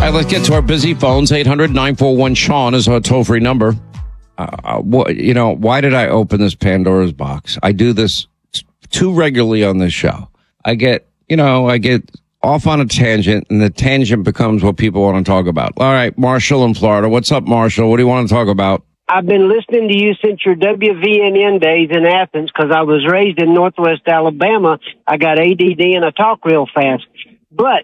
right, let's get to our busy phones. 800-941-SEAN is our toll-free number. Why did I open this Pandora's box? I do this too regularly on this show. I get off on a tangent, and the tangent becomes what people want to talk about. All right, Marshall in Florida. What's up, Marshall? What do you want to talk about? I've been listening to you since your WVNN days in Athens because I was raised in Northwest Alabama. I got ADD and I talk real fast. But,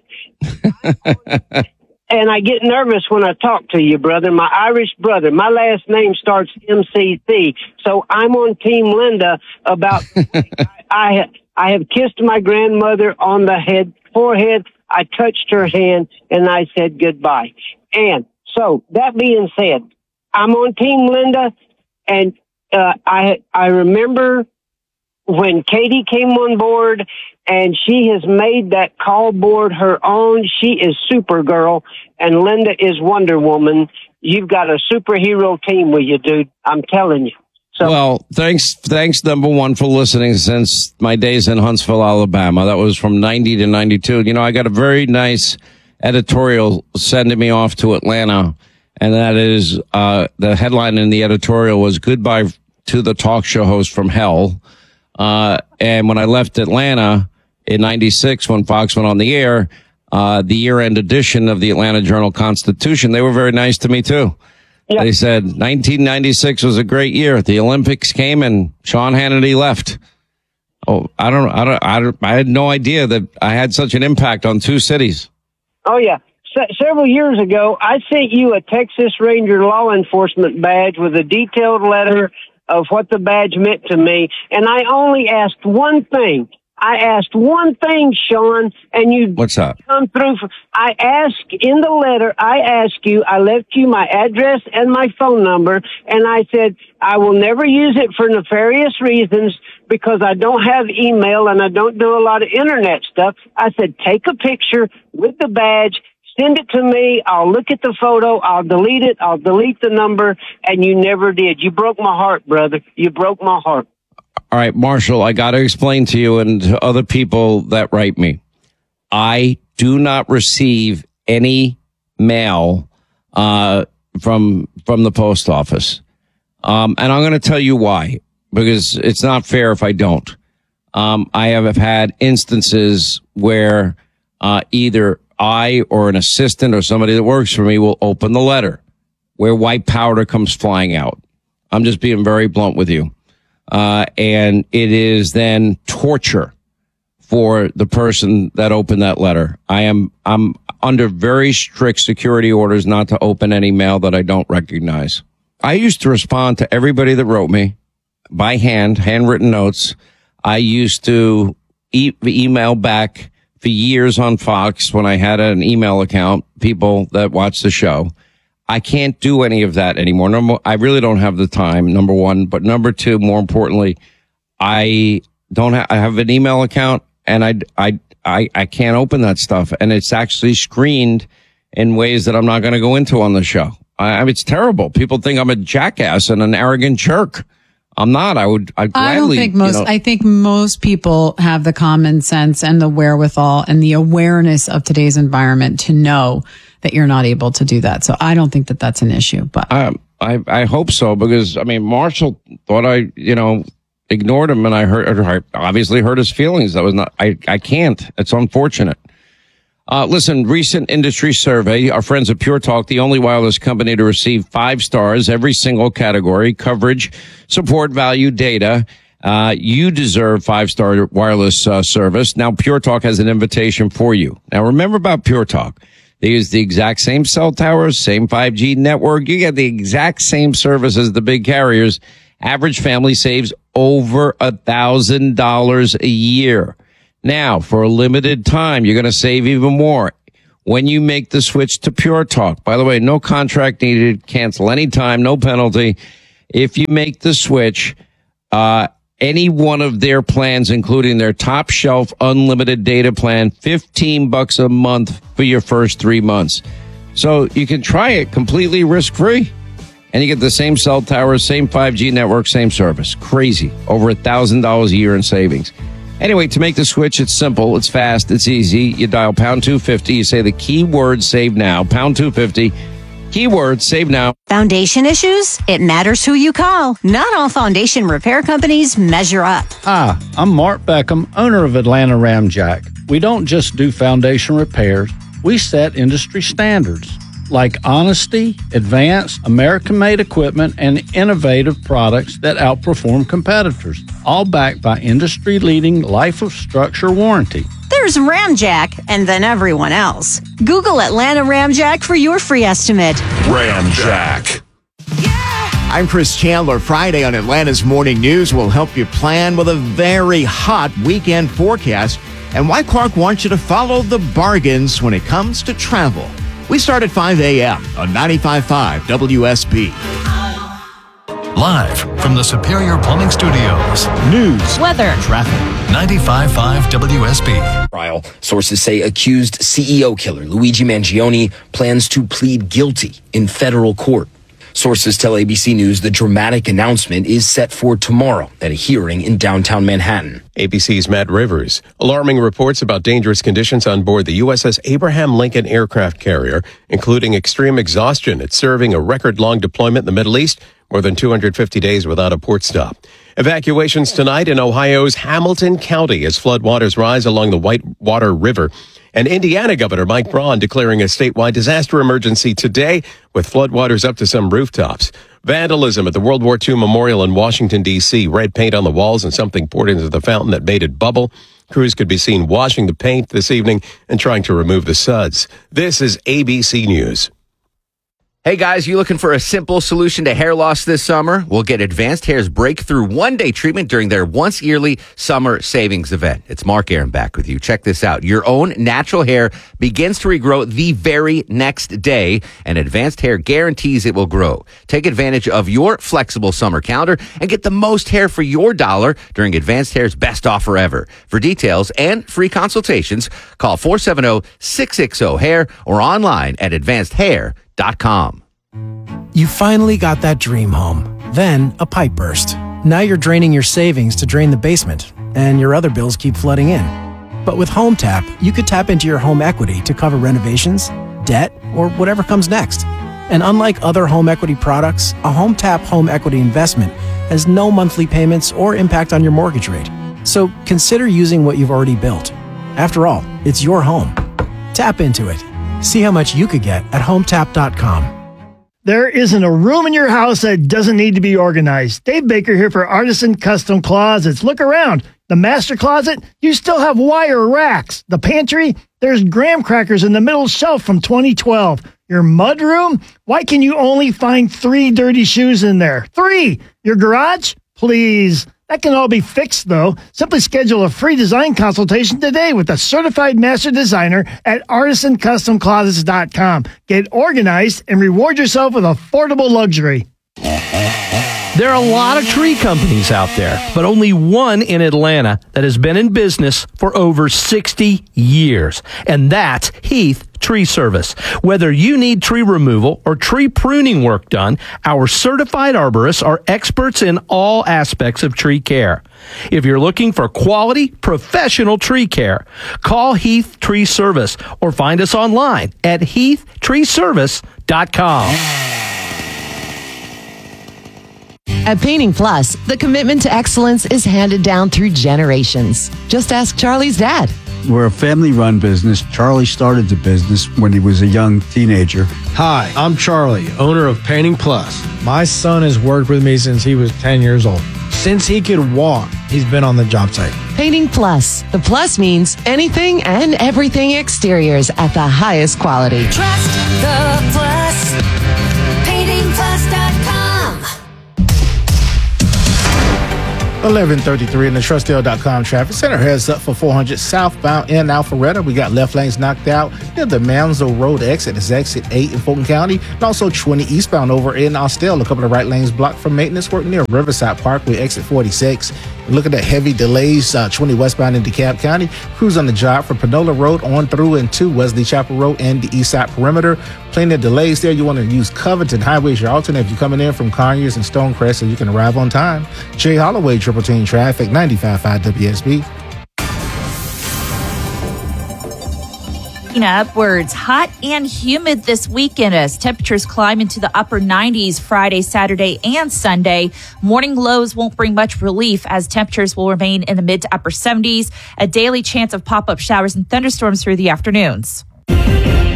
and I get nervous when I talk to you, brother, my Irish brother. My last name starts MCC. So I'm on Team Linda about, I have kissed my grandmother on the forehead. I touched her hand and I said goodbye. And so that being said, I'm on Team Linda, and I remember when Katie came on board, and she has made that call board her own. She is Supergirl, and Linda is Wonder Woman. You've got a superhero team with you, dude. I'm telling you. So, well, thanks, number one, for listening since my days in Huntsville, Alabama. That was from 90 to 92. You know, I got a very nice editorial sending me off to Atlanta. And that is, the headline in the editorial was "Goodbye to the Talk Show Host from Hell." And when I left Atlanta in 96, when Fox went on the air, the year-end edition of the Atlanta Journal-Constitution, they were very nice to me too. Yeah. They said 1996 was a great year. The Olympics came and Sean Hannity left. Oh, I had no idea that I had such an impact on two cities. Oh yeah. Several years ago, I sent you a Texas Ranger law enforcement badge with a detailed letter of what the badge meant to me, and I only asked one thing. I asked one thing, Sean, and you What's that? Come through. I asked in the letter, I left you my address and my phone number, and I said, I will never use it for nefarious reasons because I don't have email and I don't do a lot of internet stuff. I said, take a picture with the badge, send it to me. I'll look at the photo. I'll delete it. I'll delete the number. And you never did. You broke my heart, brother. You broke my heart. All right, Marshall, I got to explain to you and to other people that write me. I do not receive any mail from the post office. And I'm going to tell you why, because it's not fair if I don't. I have had instances where either I or an assistant or somebody that works for me will open the letter where white powder comes flying out. I'm just being very blunt with you. And it is then torture for the person that opened that letter. I'm under very strict security orders not to open any mail that I don't recognize. I used to respond to everybody that wrote me by handwritten notes. I used to email back for years on Fox when I had an email account, people that watch the show. I can't do any of that anymore. I really don't have the time, number one. But number two, more importantly, I have an email account and I can't open that stuff. And it's actually screened in ways that I'm not going to go into on the show. It's terrible. People think I'm a jackass and an arrogant jerk. I'm not. I gladly. I don't think I think most people have the common sense and the wherewithal and the awareness of today's environment to know that you're not able to do that. So I don't think that that's an issue. But I hope so, because I mean, Marshall thought I ignored him, and I obviously hurt his feelings. That was not. I can't. It's unfortunate. Listen, recent industry survey, our friends at Pure Talk, the only wireless company to receive 5 stars, every single category, coverage, support, value, data. You deserve 5-star wireless service. Now, Pure Talk has an invitation for you. Now, remember about Pure Talk. They use the exact same cell towers, same 5G network. You get the exact same service as the big carriers. Average family saves over $1,000 a year. Now, for a limited time, you're going to save even more when you make the switch to Pure Talk. By the way, no contract needed. Cancel anytime, no penalty. If you make the switch, any one of their plans, including their top shelf unlimited data plan, $15 a month for your first 3 months. So you can try it completely risk-free. And you get the same cell towers, same 5G network, same service. Crazy. Over $1,000 a year in savings. Anyway, to make the switch, it's simple, it's fast, it's easy. You dial pound 250, you say the keyword save now, pound 250, keyword save now. Foundation issues? It matters who you call. Not all foundation repair companies measure up. Hi, I'm Mark Beckham, owner of Atlanta Ramjack. We don't just do foundation repairs, we set industry standards like honesty, advanced, American-made equipment, and innovative products that outperform competitors, all backed by industry-leading life of structure warranty. There's Ramjack, and then everyone else. Google Atlanta Ramjack for your free estimate. Ramjack. I'm Chris Chandler. Friday on Atlanta's Morning News will help you plan with a very hot weekend forecast and why Clark wants you to follow the bargains when it comes to travel. We start at 5 a.m. on 95.5 WSB. Live from the Superior Plumbing Studios. News, Weather, traffic, 95.5 WSB. Trial. Sources say accused CEO killer Luigi Mangione plans to plead guilty in federal court. Sources tell ABC News the dramatic announcement is set for tomorrow at a hearing in downtown Manhattan. ABC's Matt Rivers. Alarming reports about dangerous conditions on board the USS Abraham Lincoln aircraft carrier, including extreme exhaustion. It's serving a record-long deployment in the Middle East, more than 250 days without a port stop. Evacuations tonight in Ohio's Hamilton County as floodwaters rise along the Whitewater River. And Indiana Governor Mike Braun declaring a statewide disaster emergency today with floodwaters up to some rooftops. Vandalism at the World War II Memorial in Washington, D.C. Red paint on the walls and something poured into the fountain that made it bubble. Crews could be seen washing the paint this evening and trying to remove the suds. This is ABC News. Hey guys, you looking for a simple solution to hair loss this summer? We'll get Advanced Hair's breakthrough one-day treatment during their once-yearly summer savings event. It's Mark Aaron back with you. Check this out. Your own natural hair begins to regrow the very next day, and Advanced Hair guarantees it will grow. Take advantage of your flexible summer calendar and get the most hair for your dollar during Advanced Hair's best offer ever. For details and free consultations, call 470-660-HAIR or online at advancedhair.com. You finally got that dream home. Then a pipe burst. Now you're draining your savings to drain the basement, and your other bills keep flooding in. But with Home Tap, you could tap into your home equity to cover renovations, debt, or whatever comes next. And unlike other home equity products, a Home Tap home equity investment has no monthly payments or impact on your mortgage rate. So consider using what you've already built. After all, it's your home. Tap into it. See how much you could get at HomeTap.com. There isn't a room in your house that doesn't need to be organized. Dave Baker here for Artisan Custom Closets. Look around. The master closet, you still have wire racks. The pantry, there's graham crackers in the middle shelf from 2012. Your mudroom, why can you only find 3 dirty shoes in there? 3! Your garage? Please. That can all be fixed, though. Simply schedule a free design consultation today with a certified master designer at artisancustomclosets.com. Get organized and reward yourself with affordable luxury. There are a lot of tree companies out there, but only one in Atlanta that has been in business for over 60 years, and that's Heath Tree Service. Whether you need tree removal or tree pruning work done, our certified arborists are experts in all aspects of tree care. If you're looking for quality, professional tree care, call Heath Tree Service or find us online at heathtreeservice.com. At Painting Plus, the commitment to excellence is handed down through generations. Just ask Charlie's dad. We're a family-run business. Charlie started the business when he was a young teenager. Hi, I'm Charlie, owner of Painting Plus. My son has worked with me since he was 10 years old. Since he could walk, he's been on the job site. Painting Plus. The plus means anything and everything exteriors at the highest quality. Trust the Plus. PaintingPlus.com. 11:33 in the Trustdale.com traffic center. Heads up for 400 southbound in Alpharetta. We got left lanes knocked out near the Mansell Road exit. It's exit 8 in Fulton County. And also 20 eastbound over in Austell. A couple of right lanes blocked for maintenance work near Riverside Parkway, exit 46. Looking at heavy delays, 20 westbound in DeKalb County. Crews on the job for Panola Road on through and to Wesley Chapel Road and the east side perimeter. Plenty of delays there. You want to use Covington Highway as your alternate if you're coming in from Conyers and Stonecrest so you can arrive on time. Jay Holloway, Triple Team Traffic, 95.5 WSB. Looking upwards, hot and humid this weekend as temperatures climb into the upper 90s Friday, Saturday, and Sunday. Morning lows won't bring much relief as temperatures will remain in the mid to upper 70s. A daily chance of pop-up showers and thunderstorms through the afternoons.